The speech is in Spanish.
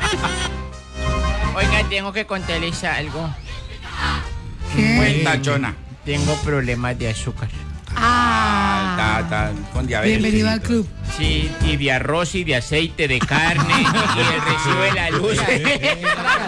Oiga, tengo que contarles algo. ¿Qué? Cuenta, Chona. Tengo problemas de azúcar. Está con diabetes. Bienvenido al club. Sí, y de arroz y de aceite, de carne, y el recibo de la luz.